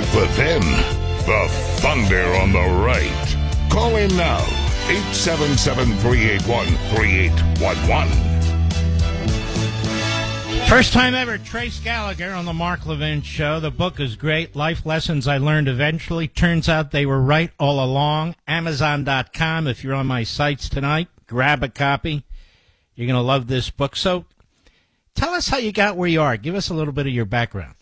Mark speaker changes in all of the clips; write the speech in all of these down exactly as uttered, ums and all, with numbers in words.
Speaker 1: But then, the thunder on the right. Call in now, eight seven seven, three eight one, three eight one one.
Speaker 2: First time ever, Trace Gallagher on the Mark Levin Show. The book is great. Life Lessons I Learned Eventually. Turns out they were right all along. Amazon dot com. If you're on my sites tonight, grab a copy. You're going to love this book. So tell us how you got where you are. Give us a little bit of your background.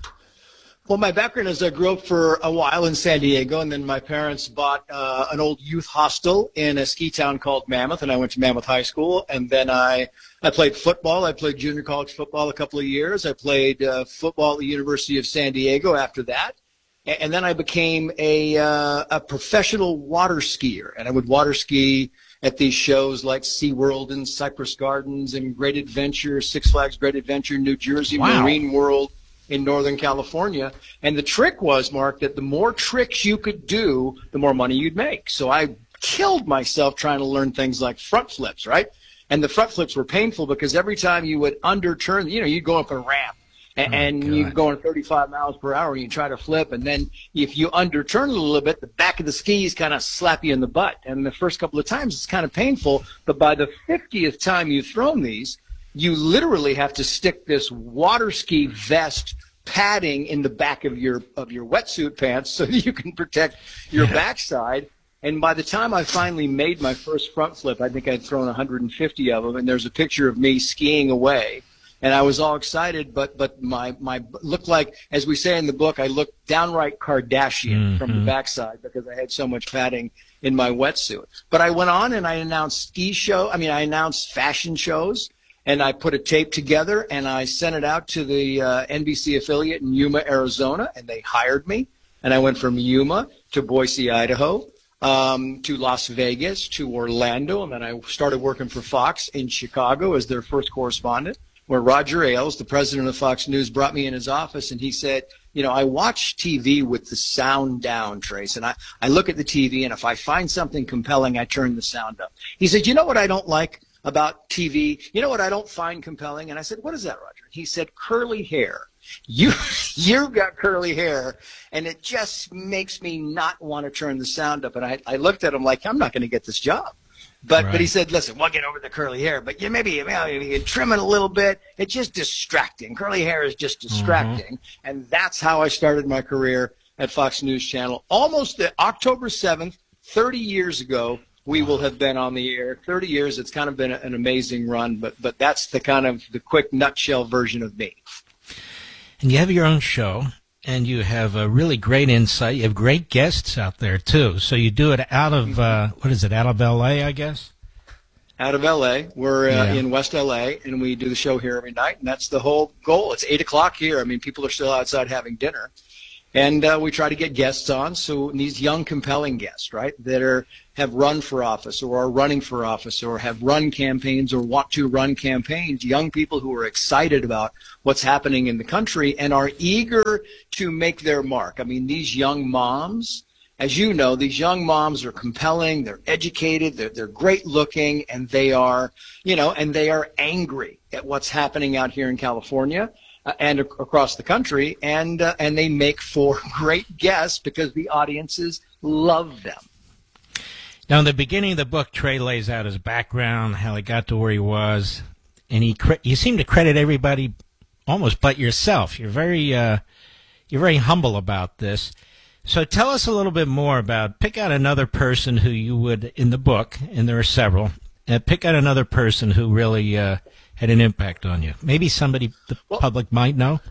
Speaker 3: Well, my background is I grew up for a while in San Diego, and then my parents bought uh, an old youth hostel in a ski town called Mammoth, and I went to Mammoth High School. And then I, I played football. I played junior college football a couple of years. I played uh, football at the University of San Diego after that. And, and then I became a, uh, a professional water skier, and I would water ski at these shows like SeaWorld and Cypress Gardens and Great Adventure, Six Flags Great Adventure, New Jersey,
Speaker 2: wow.
Speaker 3: Marine World in Northern California. And the trick was, Mark, that the more tricks you could do, the more money you'd make. So I killed myself trying to learn things like front flips, right? And the front flips were painful because every time you would underturn, you know, you'd go up a ramp and,
Speaker 2: oh,
Speaker 3: and you'd go on thirty-five miles per hour and you try to flip. And then if you underturn a little bit, the back of the skis kind of slap you in the butt. And the first couple of times it's kind of painful. But by the fiftieth time you've thrown these, you literally have to stick this water ski vest padding in the back of your of your wetsuit pants so that you can protect your
Speaker 2: yeah.
Speaker 3: backside. And by the time I finally made my first front flip, I think I'd thrown one hundred fifty of them, and there's a picture of me skiing away. And I was all excited, but but my my looked like, as we say in the book, I looked downright Kardashian mm-hmm. from the backside because I had so much padding in my wetsuit. But I went on and I announced ski show. I mean, I announced fashion shows. And I put a tape together, and I sent it out to the uh, N B C affiliate in Yuma, Arizona, and they hired me. And I went from Yuma to Boise, Idaho, um, to Las Vegas, to Orlando, and then I started working for Fox in Chicago as their first correspondent, where Roger Ailes, the president of Fox News, brought me in his office, and he said, you know, I watch T V with the sound down, Trace, and I, I look at the T V, and if I find something compelling, I turn the sound up. He said, you know what I don't like about T V? You know what I don't find compelling? And I said, what is that, Roger? He said, curly hair. You, you've got curly hair, and it just makes me not want to turn the sound up. And I, I looked at him like, I'm not going to get this job. But right. but he said, listen, we'll get over the curly hair, but you maybe you know, you can trim it a little bit. It's just distracting. Curly hair is just distracting. Mm-hmm. And that's how I started my career at Fox News Channel. Almost the October seventh, thirty years ago, we will have been on the air. thirty years, it's kind of been an amazing run, but but that's the kind of the quick nutshell version of me.
Speaker 2: And you have your own show, and you have a really great insight. You have great guests out there, too. So you do it out of, uh, what is it, out of L A, I guess?
Speaker 3: Out of L A. We're uh,
Speaker 2: yeah.
Speaker 3: in West L A, and we do the show here every night, and that's the whole goal. It's eight o'clock here. I mean, people are still outside having dinner. And uh, we try to get guests on, so these young, compelling guests, right, that are have run for office or are running for office or have run campaigns or want to run campaigns, young people who are excited about what's happening in the country and are eager to make their mark. I mean, these young moms, as you know, these young moms are compelling, they're educated, they're, they're great looking, and they are, you know, and they are angry at what's happening out here in California. Uh, and ac- across the country, and uh, and they make for great guests because the audiences love them.
Speaker 2: Now, in the beginning of the book, Trey lays out his background, how he got to where he was, and he cre- you seem to credit everybody almost but yourself. You're very uh, you're very humble about this. So tell us a little bit more about, pick out another person who you would, in the book, and there are several, uh, pick out another person who really uh, had an impact on you. Maybe somebody the well, public might know.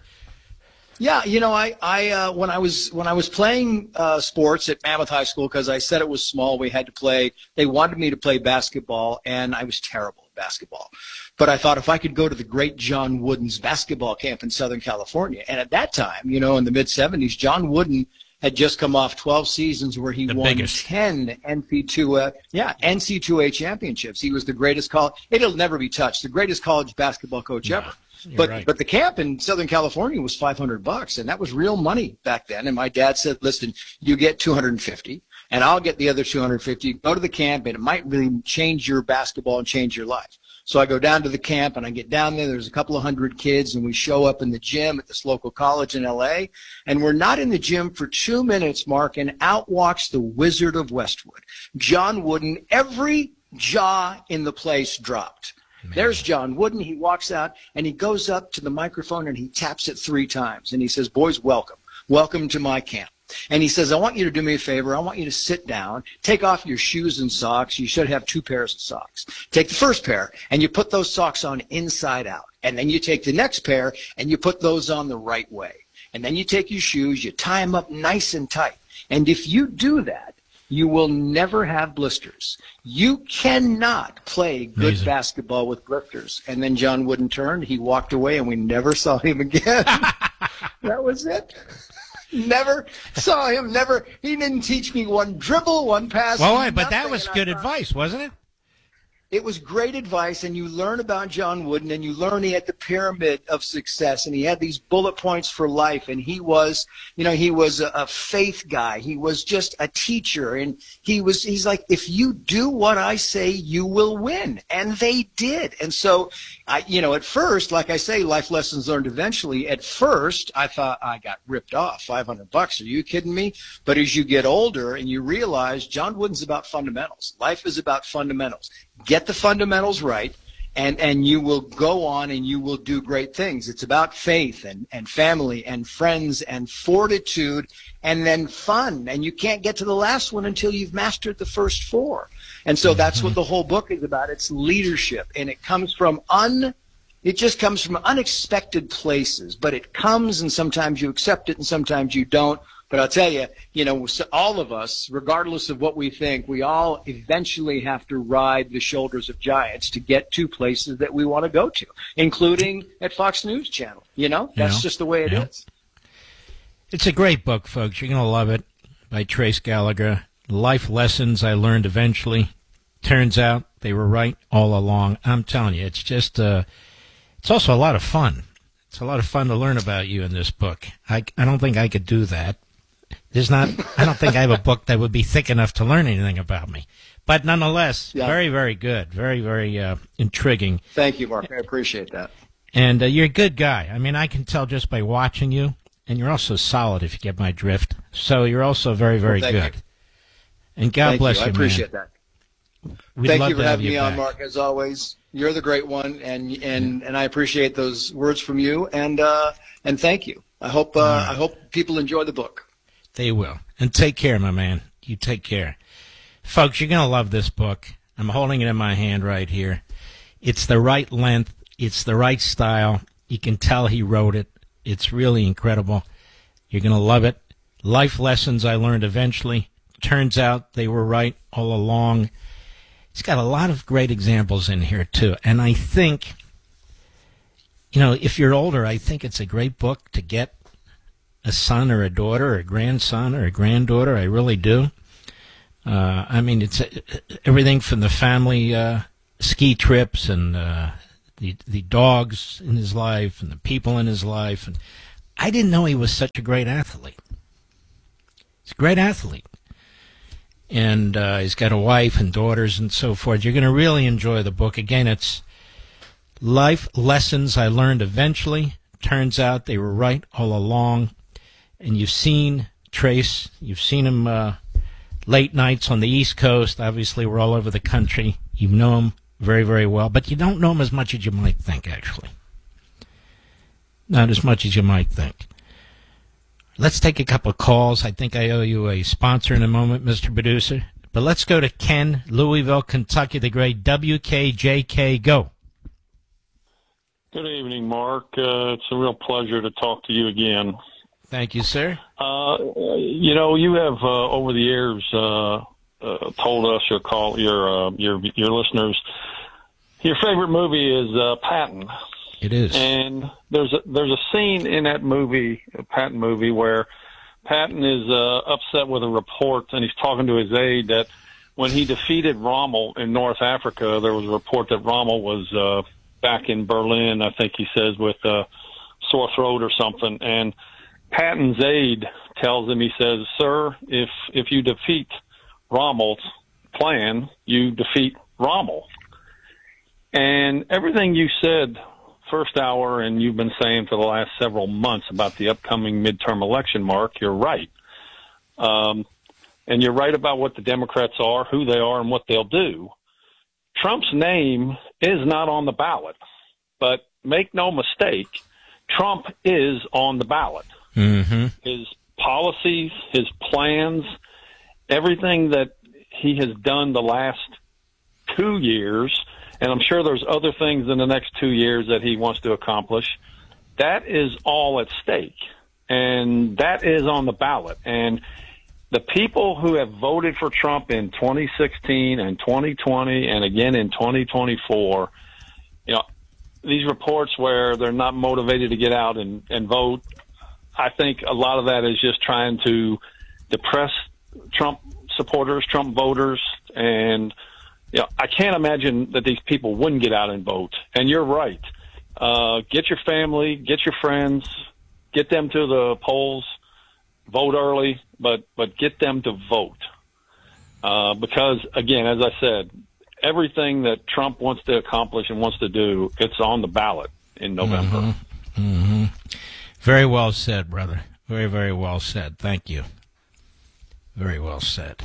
Speaker 3: Yeah, you know, I, I uh, when I was when I was playing uh, sports at Mammoth High School, because I said it was small, we had to play. They wanted me to play basketball, and I was terrible at basketball. But I thought if I could go to the great John Wooden's basketball camp in Southern California, and at that time, you know, in the mid seventies, John Wooden had just come off twelve seasons where he
Speaker 2: the
Speaker 3: won
Speaker 2: biggest.
Speaker 3: ten N C two A, yeah, N C two A championships. He was the greatest college. It'll never be touched. The greatest college basketball coach
Speaker 2: yeah,
Speaker 3: ever. But
Speaker 2: right.
Speaker 3: but the camp in Southern California was five hundred bucks, and that was real money back then. And my dad said, "Listen, you get two hundred fifty, and I'll get the other two hundred fifty. Go to the camp, and it might really change your basketball and change your life." So I go down to the camp, and I get down there. There's a couple of hundred kids, and we show up in the gym at this local college in L A, and we're not in the gym for two minutes, Mark, and out walks the Wizard of Westwood, John Wooden. Every jaw in the place dropped. Man. There's John Wooden. He walks out, and he goes up to the microphone, and he taps it three times, and he says, "Boys, welcome. Welcome to my camp." And he says, "I want you to do me a favor. I want you to sit down, take off your shoes and socks. You should have two pairs of socks. Take the first pair, and you put those socks on inside out. And then you take the next pair, and you put those on the right way. And then you take your shoes, you tie them up nice and tight. And if you do that, you will never have blisters. You cannot play good
Speaker 2: Amazing.
Speaker 3: basketball with blisters." And then John Wooden turned, he walked away, and we never saw him again. That was it. Never saw him. Never. He didn't teach me one dribble, one pass.
Speaker 2: Well, wait, but
Speaker 3: nothing,
Speaker 2: that was
Speaker 3: and
Speaker 2: good
Speaker 3: I thought,
Speaker 2: advice, wasn't it?
Speaker 3: It was great advice, and you learn about John Wooden, and you learn he had the pyramid of success, and he had these bullet points for life, and he was, you know, he was a, a faith guy. He was just a teacher, and he was, he's like, if you do what I say, you will win, and they did. And so, I, you know, at first, like I say, life lessons learned eventually. At first, I thought I got ripped off, five hundred bucks. Are you kidding me? But as you get older and you realize John Wooden's about fundamentals. Life is about fundamentals. Get the fundamentals right, and, and you will go on and you will do great things. It's about faith and, and family and friends and fortitude and then fun. And you can't get to the last one until you've mastered the first four. And so that's what the whole book is about. It's leadership, and it comes from un it just comes from unexpected places, but it comes, and sometimes you accept it and sometimes you don't. But I'll tell you, you know, all of us, regardless of what we think, we all eventually have to ride the shoulders of giants to get to places that we want to go to, including at Fox News Channel. You know, that's
Speaker 2: Yeah.
Speaker 3: just the way it
Speaker 2: Yeah.
Speaker 3: is.
Speaker 2: It's a great book, folks. You're going to love it, by Trace Gallagher. Life Lessons I Learned Eventually. Turns out they were right all along. I'm telling you, it's just, uh, it's also a lot of fun. It's a lot of fun to learn about you in this book. I, I don't think I could do that. There's not, I don't think I have a book that would be thick enough to learn anything about me. But nonetheless,
Speaker 3: Yeah.
Speaker 2: very, very good. Very, very uh, intriguing.
Speaker 3: Thank you, Mark. I appreciate that.
Speaker 2: And uh, you're a good guy. I mean, I can tell just by watching you. And you're also solid, if you get my drift. So you're also very, very
Speaker 3: Well,
Speaker 2: good.
Speaker 3: thank you.
Speaker 2: And God
Speaker 3: Thank
Speaker 2: bless
Speaker 3: you.
Speaker 2: you,
Speaker 3: I appreciate
Speaker 2: man.
Speaker 3: that.
Speaker 2: We'd
Speaker 3: Thank
Speaker 2: love
Speaker 3: you for
Speaker 2: to have
Speaker 3: having
Speaker 2: you
Speaker 3: me on,
Speaker 2: back.
Speaker 3: Mark, as always. You're the great one, and and, and I appreciate those words from you, and uh, and thank you. I hope uh,
Speaker 2: right.
Speaker 3: I hope people enjoy the book.
Speaker 2: They will. And take care, my man. You take care. Folks, you're going to love this book. I'm holding it in my hand right here. It's the right length. It's the right style. You can tell he wrote it. It's really incredible. You're going to love it. Life Lessons I Learned Eventually. Turns out they were right all along. It's got a lot of great examples in here, too. And I think, you know, if you're older, I think it's a great book to get a son or a daughter or a grandson or a granddaughter. I really do. Uh, I mean, it's uh, everything from the family uh, ski trips and uh, the the dogs in his life and the people in his life. And I didn't know he was such a great athlete. He's a great athlete. And uh, he's got a wife and daughters and so forth. You're going to really enjoy the book. Again, it's Life Lessons I Learned Eventually. Turns out they were right all along. And you've seen Trace. You've seen him uh, late nights on the East Coast. Obviously, we're all over the country. You know him very, very well. But you don't know him as much as you might think, actually. Not as much as you might think. Let's take a couple of calls. I think I owe you a sponsor in a moment, Mister Producer. But let's go to Ken, Louisville, Kentucky, the great W K J K. Go.
Speaker 4: Good evening, Mark. Uh, it's a real pleasure to talk to you again.
Speaker 2: Thank you, sir.
Speaker 4: Uh, you know, you have uh, over the years uh, uh, told us, your call, your uh, your your listeners, your favorite movie is uh, Patton.
Speaker 2: It is.
Speaker 4: And there's a, there's a scene in that movie, a Patton movie, where Patton is uh, upset with a report, and he's talking to his aide that when he defeated Rommel in North Africa, there was a report that Rommel was uh, back in Berlin, I think he says, with a sore throat or something. And Patton's aide tells him, he says, "Sir, if if you defeat Rommel's plan, you defeat Rommel." And everything you said first hour and you've been saying for the last several months about the upcoming midterm election, Mark, you're right. Um, and you're right about what the Democrats are, who they are, and what they'll do. Trump's name is not on the ballot, but make no mistake, Trump is on the ballot.
Speaker 2: Mm-hmm.
Speaker 4: His policies, his plans, everything that he has done the last two years, and I'm sure there's other things in the next two years that he wants to accomplish, that is all at stake. And that is on the ballot. And the people who have voted for Trump in twenty sixteen and twenty twenty and again in twenty twenty-four, you know, these reports where they're not motivated to get out and, and vote, I think a lot of that is just trying to depress Trump supporters, Trump voters, and you know, I can't imagine that these people wouldn't get out and vote. And you're right. Uh, get your family, get your friends, get them to the polls, vote early, but, but get them to vote. Uh, because, again, as I said, everything that Trump wants to accomplish and wants to do, it's on the ballot in November.
Speaker 2: Mm-hmm. Mm-hmm. Very well said, brother. Very, very well said. Thank you. Very well said.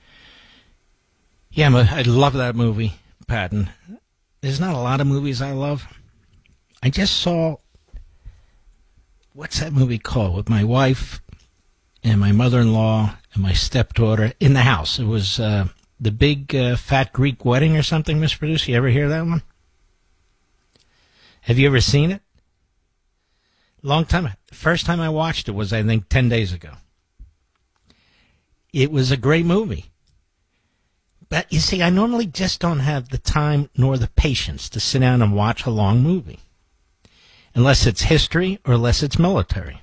Speaker 2: Yeah, I love that movie, Patton. There's not a lot of movies I love. I just saw, what's that movie called, with my wife and my mother-in-law and my stepdaughter in the house. It was uh, The Big uh, Fat Greek Wedding or something, Miss Producer. You ever hear that one? Have you ever seen it? Long time. First time I watched it was, I think, ten days ago. It was a great movie. But, you see, I normally just don't have the time nor the patience to sit down and watch a long movie. Unless it's history or unless it's military.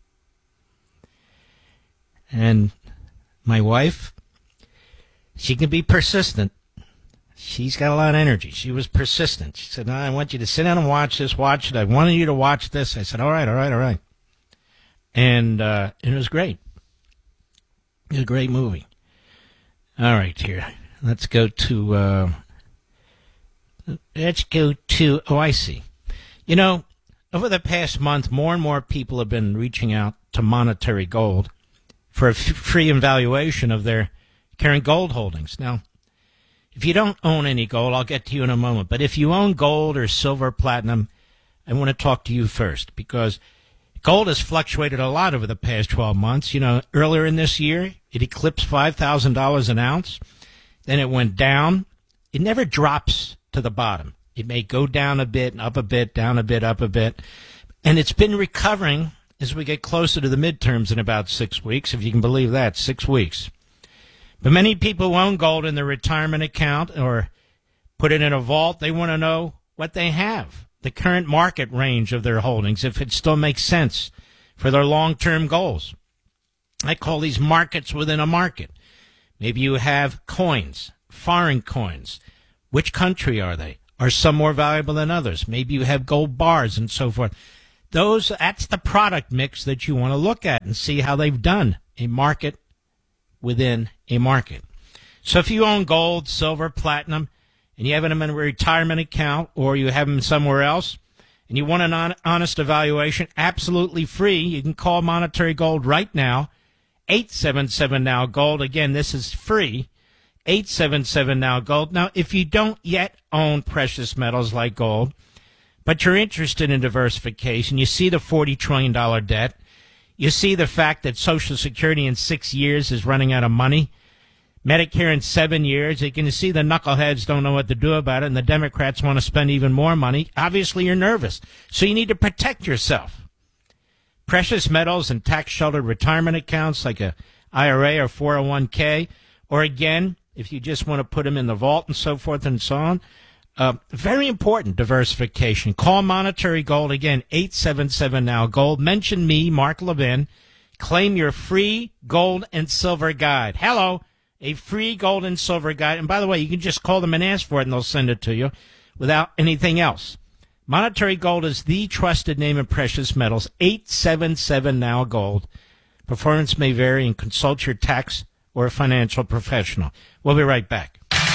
Speaker 2: And my wife, she can be persistent. She's got a lot of energy. She was persistent. She said, no, I want you to sit down and watch this, watch it. I wanted you to watch this. I said, all right, all right, all right. And, uh, it was great. It was a great movie. All right, here. Let's go to, uh, let's go to, oh, I see. You know, over the past month, more and more people have been reaching out to Monetary Gold for a f- free evaluation of their current gold holdings. Now, if you don't own any gold, I'll get to you in a moment. But if you own gold or silver, platinum, I want to talk to you first because gold has fluctuated a lot over the past twelve months. You know, earlier in this year, it eclipsed five thousand dollars an ounce. Then it went down. It never drops to the bottom. It may go down a bit, up a bit, down a bit, up a bit. And it's been recovering as we get closer to the midterms in about six weeks, if you can believe that, six weeks. But many people who own gold in their retirement account or put it in a vault, they want to know what they have, the current market range of their holdings, if it still makes sense for their long-term goals. I call these markets within a market. Maybe you have coins, foreign coins. Which country are they? Are some more valuable than others? Maybe you have gold bars and so forth. Those, that's the product mix that you want to look at and see how they've done. A market within a market. So if you own gold, silver, platinum, and you have them in a retirement account or you have them somewhere else, and you want an honest evaluation, absolutely free, you can call Monetary Gold right now, eight seven seven now gold. Again, this is free, eight seven seven now gold. Now, if you don't yet own precious metals like gold, but you're interested in diversification, you see the forty trillion dollars debt, you see the fact that Social Security in six years is running out of money, Medicare in seven years, you can see the knuckleheads don't know what to do about it, and the Democrats want to spend even more money. Obviously, you're nervous, so you need to protect yourself. Precious metals and tax-sheltered retirement accounts like a I R A or four oh one k, or again, if you just want to put them in the vault and so forth and so on, Uh, very important diversification. Call Monetary Gold again, eight seven seven now gold. Mention me, Mark Levin. Claim your free gold and silver guide. Hello, a free gold and silver guide. And by the way, you can just call them and ask for it, and they'll send it to you without anything else. Monetary Gold is the trusted name in precious metals. eight seven seven now gold. Performance may vary, and consult your tax or financial professional. We'll be right back.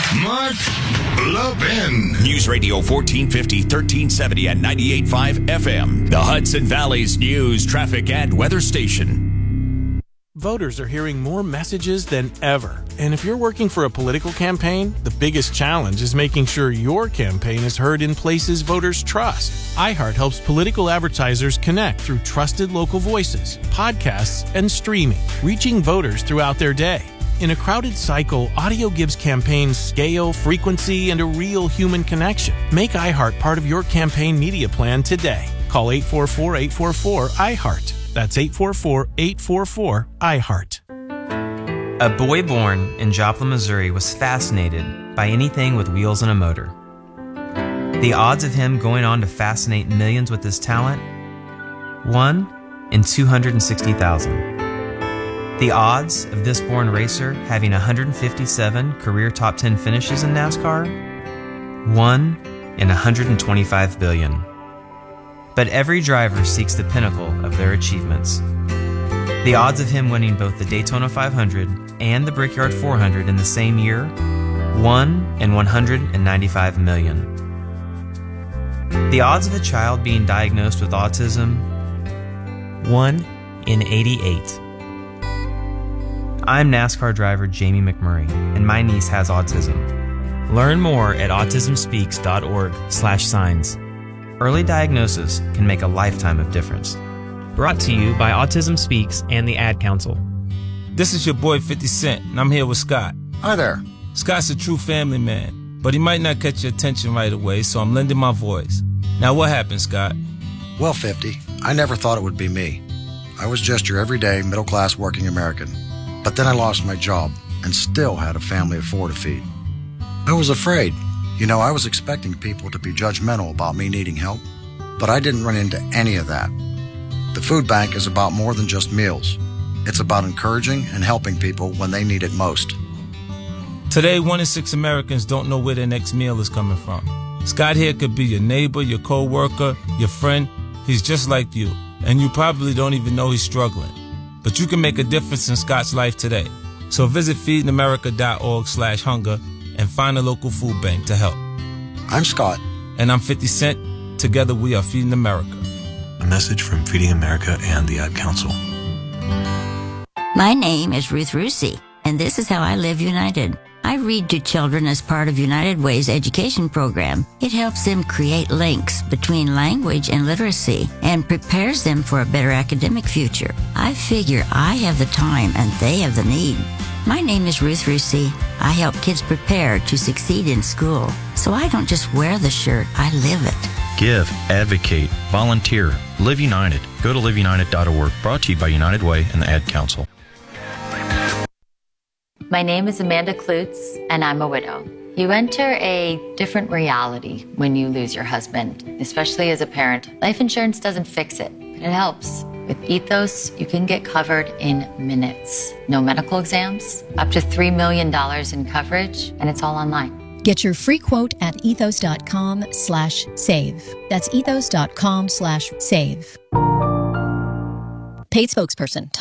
Speaker 1: Mark Levin.
Speaker 5: News Radio fourteen fifty, thirteen seventy, and ninety-eight point five F M. The Hudson Valley's news, traffic, and weather station.
Speaker 6: Voters are hearing more messages than ever. And if you're working for a political campaign, the biggest challenge is making sure your campaign is heard in places voters trust. iHeart helps political advertisers connect through trusted local voices, podcasts, and streaming, reaching voters throughout their day. In a crowded cycle, audio gives campaigns scale, frequency, and a real human connection. Make iHeart part of your campaign media plan today. Call eight four four, eight four four, I heart. That's eight four four, eight four four, I heart.
Speaker 7: A boy born in Joplin, Missouri was fascinated by anything with wheels and a motor. The odds of him going on to fascinate millions with his talent? one in two hundred sixty thousand. The odds of this born racer having one hundred fifty-seven career top ten finishes in NASCAR? one in one hundred twenty-five billion. But every driver seeks the pinnacle of their achievements. The odds of him winning both the Daytona five hundred and the Brickyard four hundred in the same year? one in one hundred ninety-five million. The odds of a child being diagnosed with autism? one in eighty-eight. I'm NASCAR driver Jamie McMurray, and my niece has autism. Learn more at autism speaks dot org slash signs. Early diagnosis can make a lifetime of difference.
Speaker 8: Brought to you by Autism Speaks and the Ad Council.
Speaker 9: This is your boy fifty Cent, and I'm here with Scott.
Speaker 10: Hi there.
Speaker 9: Scott's a true family man, but he might not catch your attention right away, so I'm lending my voice. Now, what happened, Scott?
Speaker 10: Well, fifty, I never thought it would be me. I was just your everyday, middle-class working American. But then I lost my job and still had a family of four to feed. I was afraid. You know, I was expecting people to be judgmental about me needing help, but I didn't run into any of that. The food bank is about more than just meals. It's about encouraging and helping people when they need it most.
Speaker 9: Today, one in six Americans don't know where their next meal is coming from. Scott here could be your neighbor, your co-worker, your friend. He's just like you, and you probably don't even know he's struggling. But you can make a difference in Scott's life today. So visit feeding america dot org slash hunger and find a local food bank to help.
Speaker 10: I'm Scott.
Speaker 9: And I'm fifty Cent. Together we are Feeding America.
Speaker 11: A message from Feeding America and the Ad Council.
Speaker 12: My name is Ruth Rusi, and this is how I live United. I read to children as part of United Way's education program. It helps them create links between language and literacy and prepares them for a better academic future. I figure I have the time and they have the need. My name is Ruth Rusi. I help kids prepare to succeed in school. So I don't just wear the shirt, I live it.
Speaker 11: Give, advocate, volunteer, Live United. Go to live united dot org. Brought to you by United Way and the Ad Council.
Speaker 13: My name is Amanda Klutz, and I'm a widow. You enter a different reality when you lose your husband, especially as a parent. Life insurance doesn't fix it, but it helps. With Ethos, you can get covered in minutes. No medical exams, up to three million dollars in coverage, and it's all online.
Speaker 14: Get your free quote at ethos dot com slash save. That's ethos dot com slash save. Paid spokesperson.